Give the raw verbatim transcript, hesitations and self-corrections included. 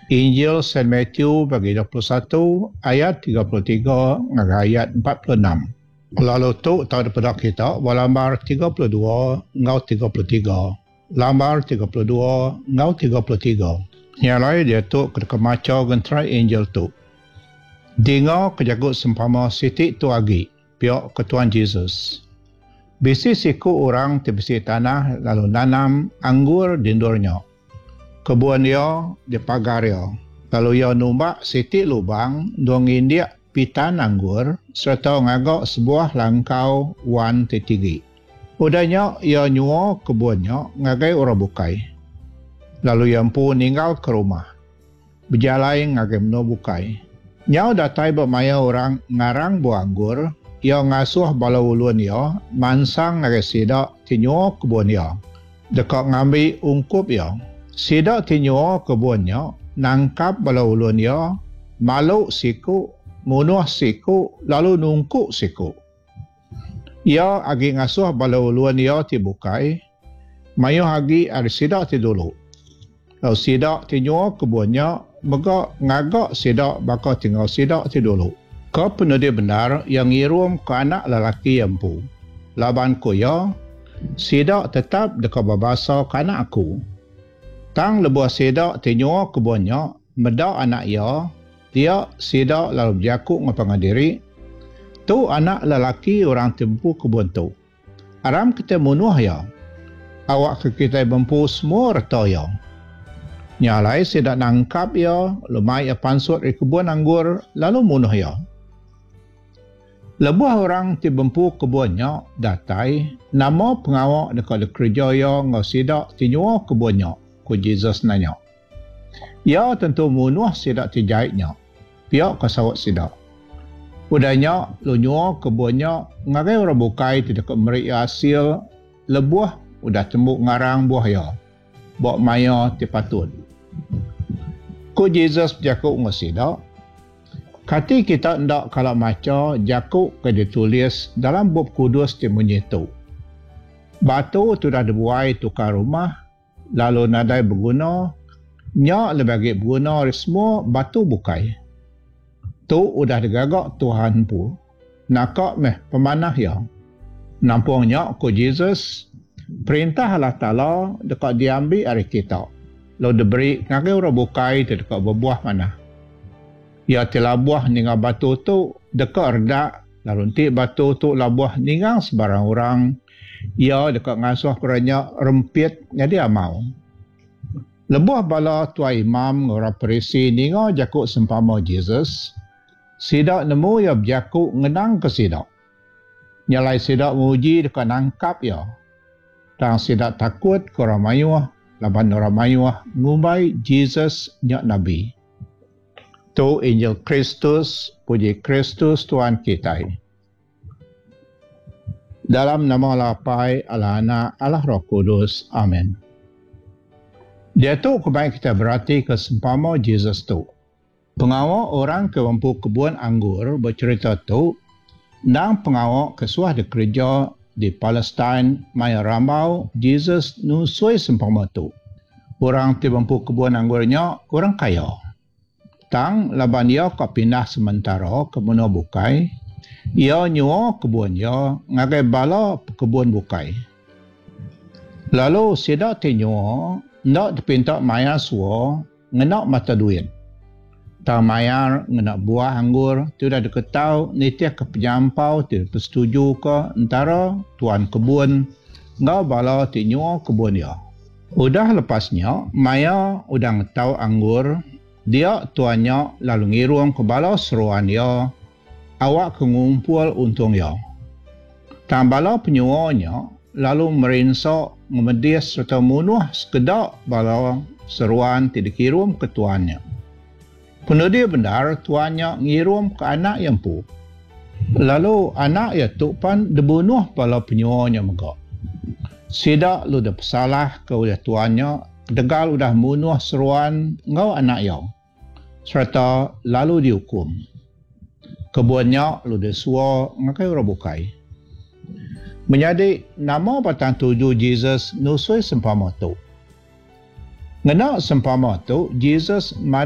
Injil Saint Matthew bagi dua puluh satu ayat tiga puluh tiga hingga ayat empat puluh enam. Lalu tu tahu daripada kita lambar tiga puluh dua hingga tiga puluh tiga. Lambar tiga puluh dua hingga tiga puluh tiga. Nyalai dia tu ketika maca gentrai Injil tu. Dengar kejagut sempama siti tu agi pihak ke Tuhan Yesus. Bisi siku orang di bisi tanah lalu nanam anggur di ndurnya. Kebun dia di pagar dia. Lalu ia numbak siti lubang dongin dia pitan anggur serta ngagak sebuah langkau wan tetigi. Udahnya ia nyua kebunnya ngagai orang bukai. Lalu ia pun ninggal ke rumah. Berjalan ngagai meno bukai. Nyau datai bermaya orang ngarang buah anggur. Ia ngasuh bala ulun ia mansang ngagai sidak tinyua kebun ia. Dekat ngambil ungkup ia. Sidak tinyua kebunnya nangkap bala ulun ia, maluk siku, munuh siku, lalu nungkuk siku. Ia agi ngasuh bala ulun ia tibukai, mayu agi ada sidak ti dulu. Lalu sidak tinyua kebunnya, maka ngagak sidak bakal tinggal sidak ti dulu. Kau penudi benar yang ngirum ke anak lelaki yang pu. Laban ku ya, sidak tetap dekat babasa ke anak aku. Tang lebuah sidak tinyua kebunnya, medak anak ia, dia sidak lalu berjakuk ngapang diri. Tu anak lelaki orang tempu kebun tu. Aram kita munuh ya. Awak ke kita bempu semua reta ya. Nyalai sidak nangkap ya, lumai ya pansut di kebun anggur, lalu munuh ya. Lebuah orang ti bempu kebunnya datai, nama pengawak dekat kerja ya ngau sidak tinyua kebunnya. Ku Jesus nanya. Ya tentu munuh sidak tijahitnya. Pihak kasawat sidak. Udahnya lunyua kebunnya ngagai orang bukai tidak memberi hasil lebuah udah tembuk ngarang buah ya. Bok maya tipatun. Ku Jesus jakuk ngasidak. Kati kita ndak kalau maca jakuk ke ditulis dalam bab kudus di menyitu. Batu tu dah dibuai tukar rumah. Lalu nadai berguna, nyak lebagi berguna semua batu bukai. Tu udah digagak Tuhan pu. Nakak meh pemanah ya. Nampung nyak ku Jesus, perintah Allah Ta'ala dekat diambil hari kita. Lalu diberi ngagai orang bukai dekat berbuah mana. Ya telah buah ningal batu tu dekat redak. Lalu nanti batu tu lah buah ningal sebarang orang. Ia dekat ngasuh kerana rempit jadi amau. Lebuah bala tuai imam orang perisi ninga jakuk sempama Jesus. Sidak nemu ia berjakuk ngenang ke sidak. Nyalai sidak menguji dekat nangkap ia. Dan sidak takut ke orang mayuah. Laban orang mayuah ngumbai Jesus nyak Nabi. Tu Injil Kristus, puji Kristus Tuhan kita. Dalam nama Lapai, Allah Anak, Allah Roh Kudus. Amin. Dia tu kebaik kita berarti ke sempama Jesus tu. Pengawak orang ke mampu kebun anggur bercerita tu, dan pengawak kesuah di kerja di Palestin, maya rambau, Jesus nusui sempama tu. Orang ti mampu kebun anggurnya, orang kaya. Tang laban ia kau pindah sementara ke mana bukai, ia nyua kebun ia ngagai bala kebun bukai. Lalu sidak ti nyua nak dipinta maya suo ngenak mata duit. Tak mayar ngenak buah anggur tu dah diketahu nitiah ke penyampau tu persetuju ke antara tuan kebun ngau bala ti nyua kebun ia. Udah lepasnya maya udah ngetahu anggur dia tuannya lalu ngirum ke bala seruan ia. Awak kengumpul untung ya. Tambala penyuanya lalu merinsak memedis serta munuh sekedak bala seruan tidak kirim ke tuannya. Penudi benar tuannya ngirum ke anak yang pu. Lalu anak ya tu pan dibunuh bala penyuanya megak. Sidak lu dah bersalah ke oleh tuannya, degal udah munuh seruan ngau anak ya. Serta lalu dihukum. Kebunnya lu desua ngakai orang bukai. Menjadi nama batang tuju Jesus nusui sempama tu. Ngena sempama tu Jesus